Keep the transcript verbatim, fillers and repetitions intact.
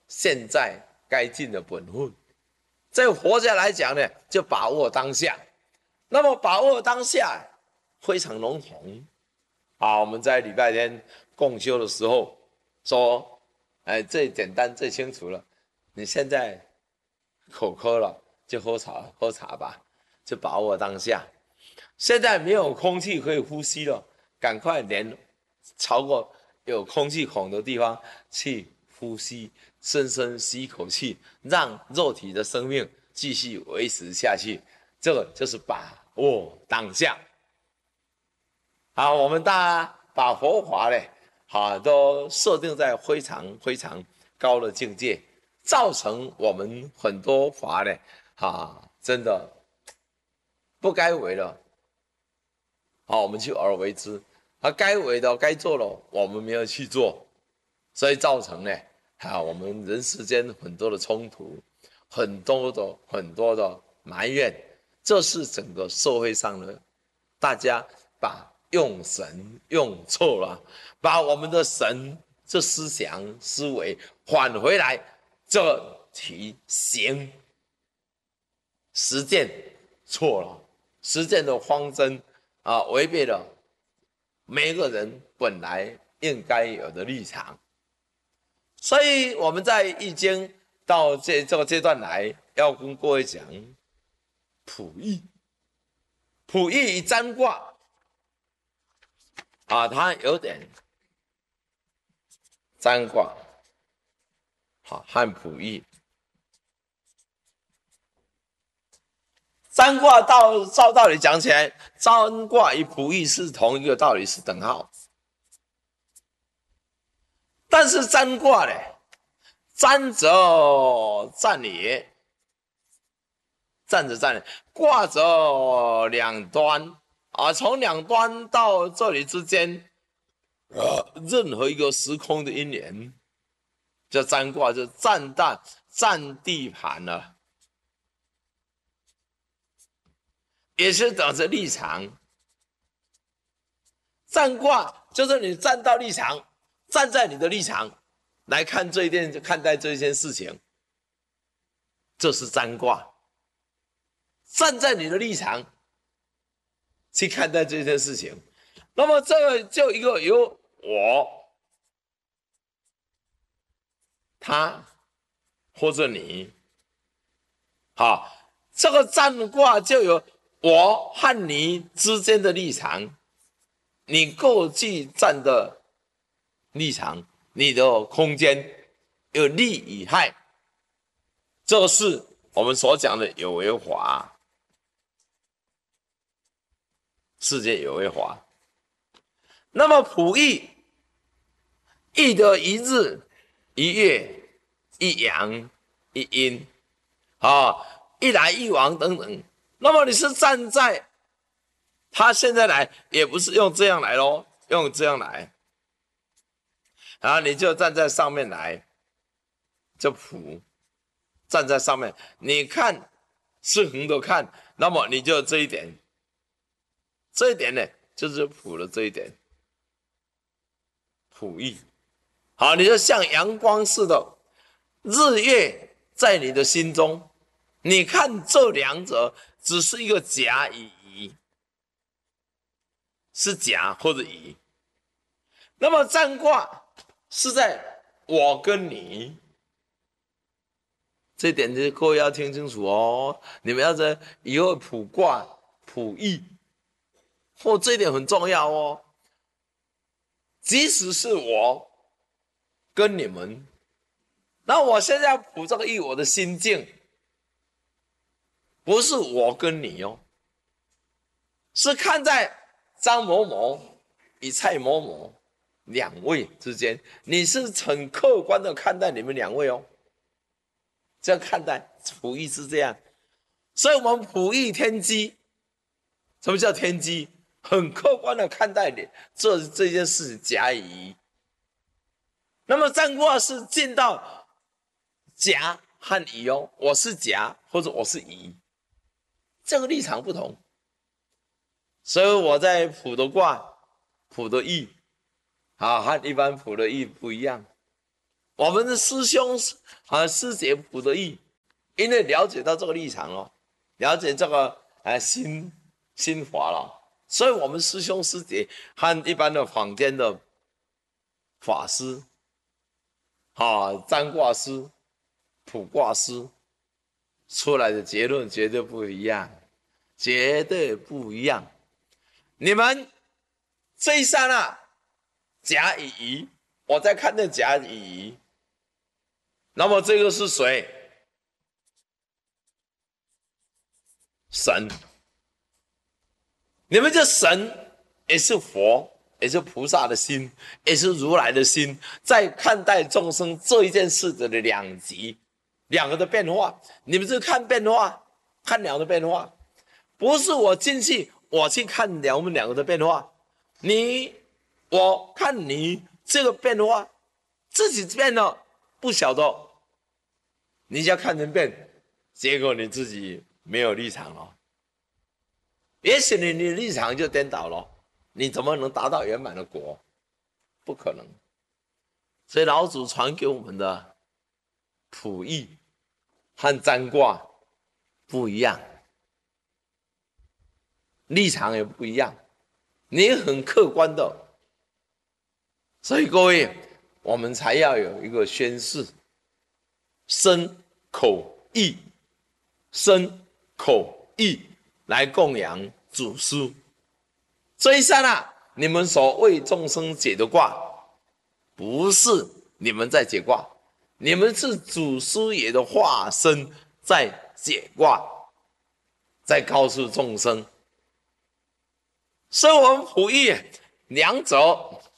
现在该尽的本分。这佛家来讲呢，就把握当下。那么把握当下非常笼统啊。我们在礼拜天共修的时候说，哎，最简单最清楚了。你现在口渴了，就喝茶，喝茶吧，就把握当下。现在没有空气可以呼吸了，赶快连朝过有空气孔的地方去呼吸，深深吸一口气，让肉体的生命继续维持下去。这个就是把握当下。好，我们大家把佛法呢，好，都设定在非常非常高的境界，造成我们很多法呢，啊，真的不该为的，好，我们去而为之；啊，该为的、该做的，我们没有去做，所以造成呢，啊，我们人世间很多的冲突，很多的很多的埋怨。这是整个社会上的大家把用神用错了，把我们的神这思想思维返回来，这题行实践错了，实践的方针啊，违背了每个人本来应该有的立场。所以我们在易经到这这个阶段来，要跟各位讲卜易。卜易与占卦啊，它有点占卦好和卜易。占卦到照道理讲起来，占卦与卜易是同一个道理，是等号。但是占卦呢，占则占也，占则占也，卦则两端啊，从两端到这里之间，呃，任何一个时空的因缘，叫占卦，就占大占地盘了，也是等着立场。占卦就是你站到立场，站在你的立场来看这一件，看待这一件事情，这是占卦。站在你的立场去看待这件事情，那么这个就一个由我、他或者你，好，这个占卦就有我和你之间的立场，你各自站的立场，你的空间有利与害，这是我们所讲的有为法。世界有为法。那么卜易，易的一日、一月、一阳、一阴，啊，一来一往等等。那么你是站在他现在来，也不是用这样来咯，用这样来，然后你就站在上面来，就卜，站在上面，你看是横的看，那么你就这一点。这一点呢，就是卜的这一点，卜易。好，你就像阳光似的，日月在你的心中，你看这两者只是一个甲与乙，是甲或者乙。那么占卦是在我跟你，这一点各位要听清楚哦。你们要在以后卜卦、卜易。或、哦、这一点很重要哦。即使是我跟你们，那我现在要卜这个易，我的心境不是我跟你哦，是看在张某某与蔡某某两位之间，你是很客观的看待你们两位哦，这样看待卜易是这样。所以我们卜易天机，什么叫天机？很客观的看待你这这件事甲与乙。那么占卦是进到甲和乙哦，我是甲或者我是乙，这个立场不同。所以我在卜的卦、卜的易，啊，和一般卜的易不一样。 我们的师兄啊师姐卜的意，因为了解到这个立场了，了解这个啊心心法了，所以我们师兄师姐和一般的坊间的法师、啊占卦师、卜卦师出来的结论绝对不一样，绝对不一样。你们这一刹那甲乙乙，我在看那甲乙乙，那么这个是谁？神。你们这神也是佛，也是菩萨的心，也是如来的心，在看待众生这一件事的两极，两个的变化。你们是看变化，看两个的变化，不是我进去我去看我们两个的变化，你我看你这个变化，自己变了不晓得，你就要看人变，结果你自己没有立场了。也许你你立场就颠倒了，你怎么能达到圆满的果？不可能。所以老祖传给我们的卜易和占卦不一样，立场也不一样，你很客观的。所以各位，我们才要有一个宣誓：身口意，身口意。来供养祖师。这一刹那，你们所为众生解的卦，不是你们在解卦，你们是祖师爷的化身在解卦，在告诉众生。所以我们卜易两者